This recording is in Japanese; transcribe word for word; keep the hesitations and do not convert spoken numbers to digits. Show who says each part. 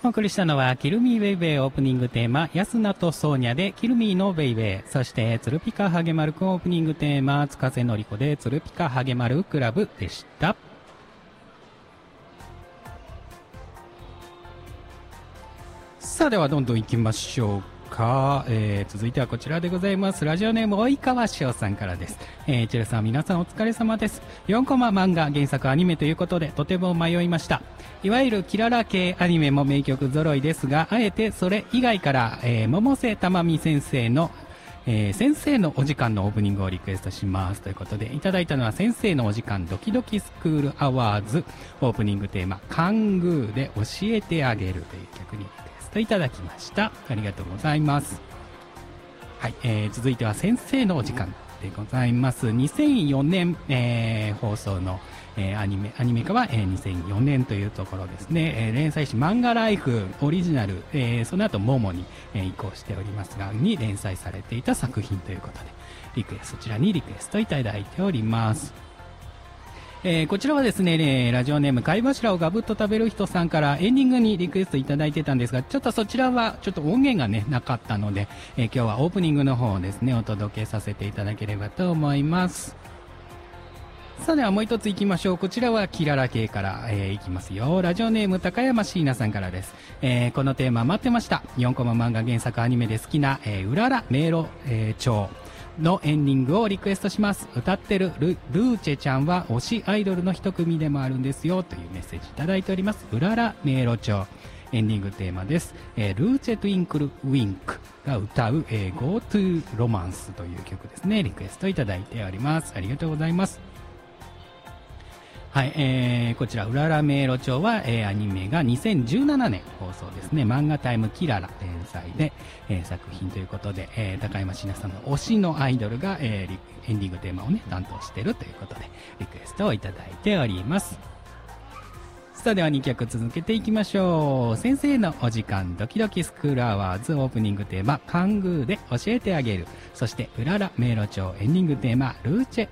Speaker 1: お送りしたのは、キルミーベイベーオープニングテーマ、安名とソーニャで、キルミーのベイベー。そして、ツルピカハゲマルくんオープニングテーマ、つかせのりこで、ツルピカハゲマルクラブでした。さあ、ではどんどん行きましょうか。えー、続いてはこちらでございます。ラジオネーム、及川翔さんからです。えー、チェルさん、皆さんお疲れ様です。よんコマ漫画、原作アニメということで、とても迷いました。いわゆるキララ系アニメも名曲揃いですが、あえてそれ以外から、えー、百瀬珠美先生の、えー、先生のお時間のオープニングをリクエストします。ということで、いただいたのは先生のお時間ドキドキスクールアワーズオープニングテーマ、カングーで教えてあげるという曲にリクエストいただきました。ありがとうございます。はい、えー、続いては先生のお時間でございます。にせんよねん、えー、放送の、えー、アニメ、アニメ化は、えー、にせんよねんというところですね。えー、連載誌漫画ライフオリジナル、えー、その後モモに、えー、移行しておりますが、に連載されていた作品ということで、リクエスト、そちらにリクエストいただいております。えー、こちらはですね、えー、ラジオネーム貝柱をガブッと食べる人さんからエンディングにリクエストいただいてたんですが、ちょっとそちらはちょっと音源がねなかったので、えー、今日はオープニングの方をですねお届けさせていただければと思います。さあ、ではもう一ついきましょう。こちらはキララ系から、えー、いきますよ。ラジオネーム高山椎名さんからです。えー、このテーマ待ってました。よんコマ漫画原作アニメで好きな、えー、うらら迷路、えー、町のエンディングをリクエストします。歌ってる ル, ルーチェちゃんは推しアイドルの一組でもあるんですよというメッセージいただいております。うらら迷路町エンディングテーマです。えー、ルーチェトゥインクルウィンクが歌う、えー、Go to Romance という曲ですね。リクエストいただいております。ありがとうございます。はい、えー、こちら、うらら迷路町は、えー、アニメがにせんじゅうななねん放送ですね。漫画タイムキララ連載で、えー、作品ということで、えー、高山椎名さんの推しのアイドルが、えー、エンディングテーマをね、担当しているということで、リクエストをいただいております。さあ、ではにきょく続けていきましょう。先生のお時間、ドキドキスクールアワーズオープニングテーマ、カングーで教えてあげる。そして、うらら迷路町エンディングテーマ、ルーチェ